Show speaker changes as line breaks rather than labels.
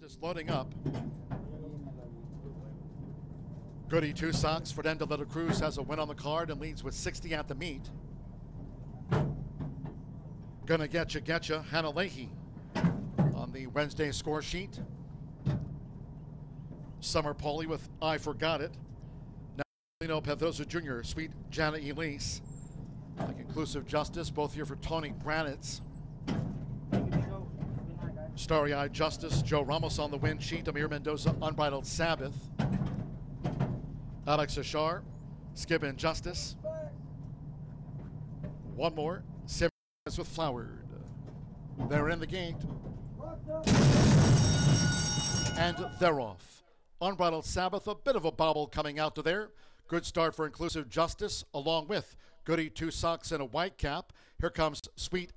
Justice loading up. Goody Two Socks. Fernando de la Cruz has a win on the card and leads with 60 at the meet. Gonna Getcha, Hannah Leahy on the Wednesday score sheet. Summer Pauly with I Forgot It. Now, Lino Pedrosa Jr., Sweet Jana Elise. The Conclusive Justice, both here for Tony Branitz. Starry Eyed Justice, Joe Ramos on the win sheet. Amir Mendoza, Unbridled Sabbath. Alex Ashar, Skip and Justice. One more, Simmons with Flowered. They're in the gate. And they're off. Unbridled Sabbath, a bit of a bobble coming out to there. Good start for Inclusive Justice, along with Goody Two Socks and a white cap. Here comes Sweet